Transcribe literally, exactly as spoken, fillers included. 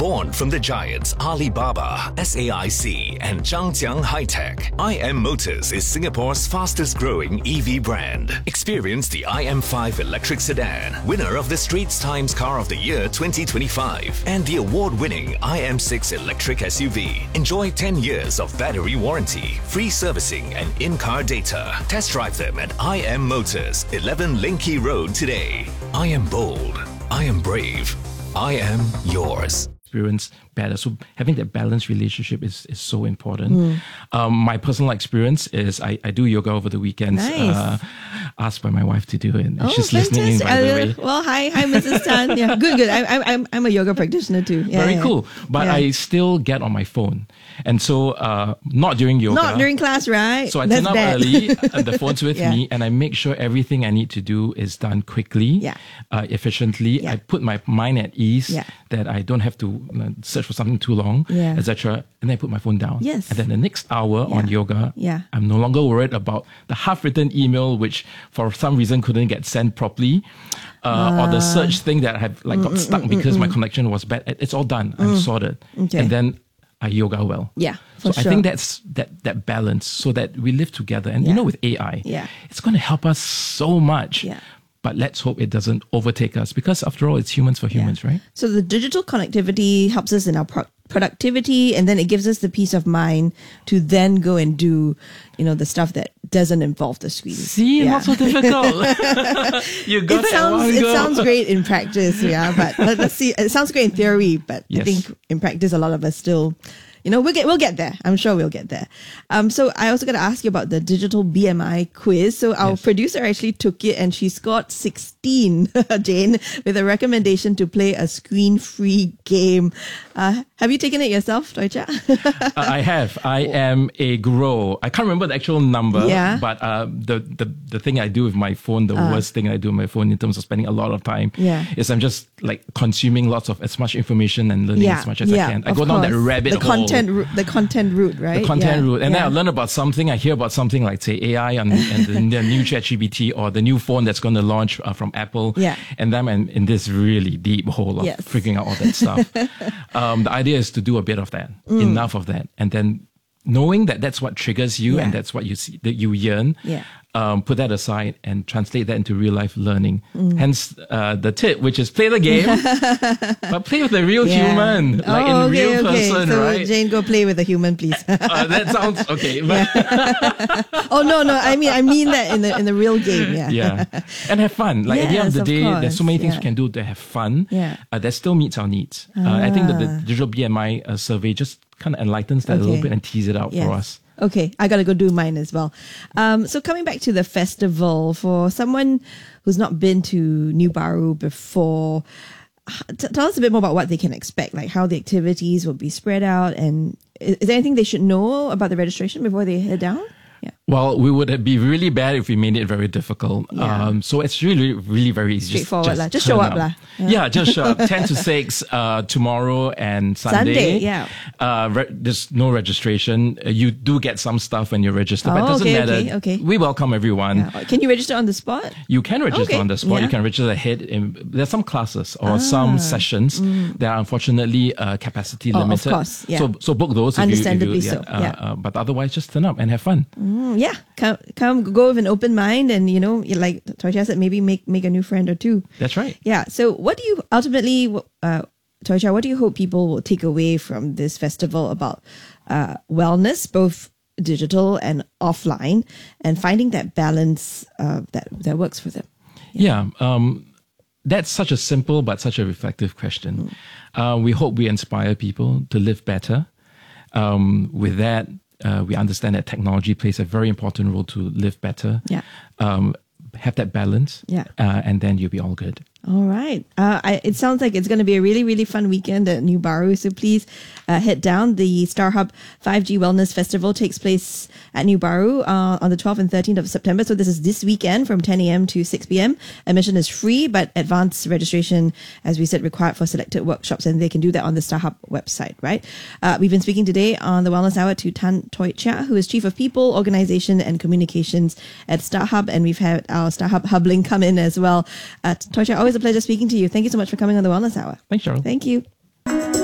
Born from the giants Alibaba, S A I C and Zhangjiang High-Tech, I M Motors is Singapore's fastest growing E V brand. Experience the I M five electric sedan, winner of the Straits Times Car of the Year twenty twenty-five, and the award-winning I M six electric S U V. Enjoy ten years of battery warranty, free servicing and in-car data. Test drive them at I M Motors, eleven Linky Road today. I am bold. I am brave. I am yours. Experience better. So having that balanced relationship is, is so important. Mm. Um, my personal experience is I, I do yoga over the weekends. Nice. Uh, asked by my wife to do it. And oh, she's fantastic. listening in, by the way. Well, hi, hi, Missus Tan. Yeah, good, good. I, I'm, I'm a yoga practitioner too. Yeah, Very yeah. cool. But yeah. I still get on my phone. And so, uh, not during yoga. Not during class, right? So I That's turn up bad. early, uh, the phone's with yeah. me, and I make sure everything I need to do is done quickly, yeah. uh, efficiently. Yeah. I put my mind at ease yeah. that I don't have to uh, search for something too long, yeah. et cetera. And then I put my phone down. Yes. And then the next hour yeah. on yoga, yeah. I'm no longer worried about the half-written email, which for some reason couldn't get sent properly, uh, uh, or the search thing that I have like got mm, stuck mm, because mm, my connection was bad. It's all done. I'm mm. sorted. Okay. And then I yoga well. Yeah, so for I sure. think that's that that balance so that we live together. And yeah. you know, with A I, yeah. it's going to help us so much. Yeah. But let's hope it doesn't overtake us because after all, it's humans for humans, yeah. right? So the digital connectivity helps us in our pro- productivity, and then it gives us the peace of mind to then go and do, you know, the stuff that doesn't involve the screen. See, yeah. not so difficult. You got it sounds that it one sounds great in practice, yeah. But let, let's see. It sounds great in theory, but yes. I think in practice, a lot of us still. You know, we'll get we'll get there. I'm sure we'll get there. Um, so I also got to ask you about the digital B M I quiz. So our yes. producer actually took it and she scored sixteen, Jane, with a recommendation to play a screen-free game. Uh, have you taken it yourself, Toicha? uh, I have. I am a grow. I can't remember the actual number, yeah. but uh, the, the the thing I do with my phone, the uh, worst thing I do with my phone in terms of spending a lot of time, yeah. is I'm just like consuming lots of as much information and learning yeah. as much as yeah, I can. I go course. down that rabbit the hole. Content Ro- the content route, right? The content yeah. route. And yeah. then I learn about something, I hear about something like, say, A I and, and the, the new ChatGPT or the new phone that's going to launch uh, from Apple. Yeah. And then I'm in this really deep hole of yes. figuring out all that stuff. um, the idea is to do a bit of that, mm. enough of that. And then knowing that that's what triggers you yeah. and that's what you see, that you yearn, yeah. um, put that aside and translate that into real life learning. Mm. Hence uh, the tip, which is play the game, but play with the real yeah. human, like oh, in okay, real okay. person, so right? Jane, go play with a human, please. uh, that sounds okay. But oh no, no, I mean, I mean that in the in the real game, yeah. yeah, and have fun. Like yes, at the end of the of day, course. there's so many things yeah. we can do to have fun. Yeah, uh, that still meets our needs. Uh, I think that the digital B M I uh, survey just kind of enlightens that okay. a little bit and tease it out yes. for us. Okay, I got to go do mine as well. Um, so coming back to the festival, for someone who's not been to New Baru before, t- tell us a bit more about what they can expect, like how the activities will be spread out, and is, is there anything they should know about the registration before they head down? Yeah. Well, we would be really bad if we made it very difficult. Yeah. Um, so it's really, really very easy. Straightforward. Just, Just, just turn show up. up. Yeah. yeah, just show up. ten to six uh, tomorrow and Sunday. Sunday, yeah. Uh, re- there's no registration. Uh, you do get some stuff when you register, oh, but it doesn't okay, matter. Okay, okay. We welcome everyone. Yeah. Can you register on the spot? You can register okay. on the spot. Yeah. You can register ahead. In, there's some classes or ah. some sessions mm. that are unfortunately uh, capacity oh, limited. Of course, yeah. So, so book those. Understandably if you, if you, so. Yeah, Yeah. uh, uh, but otherwise, just turn up and have fun. Mm, yeah, come, come, go with an open mind, and you know, like Toicha said, maybe make make a new friend or two. That's right. Yeah. So, what do you ultimately, uh, Toicha, what do you hope people will take away from this festival about uh, wellness, both digital and offline, and finding that balance uh, that that works for them? Yeah. yeah um, that's such a simple but such a reflective question. Mm. Uh, we hope we inspire people to live better. Um, with that, uh, we understand that technology plays a very important role to live better. Yeah. Um, have that balance. Yeah. Uh, and then you'll be all good. All right. Uh, I, it sounds like it's going to be a really, really fun weekend at New Baru. So please uh, head down. The StarHub five G Wellness Festival takes place at New Baru uh, on the twelfth and thirteenth of September. So this is this weekend from ten a.m. to six p.m. Admission is free, but advance registration, as we said, required for selected workshops, and they can do that on the StarHub website, right? Uh, we've been speaking today on the Wellness Hour to Tan Toi Chia, who is Chief of People, Organization and Communications at StarHub, and we've had our StarHub Hubling come in as well. Uh, Toi Chia, always a pleasure speaking to you. Thank you so much for coming on the Wellness Hour. Thanks, Cheryl. Thank you.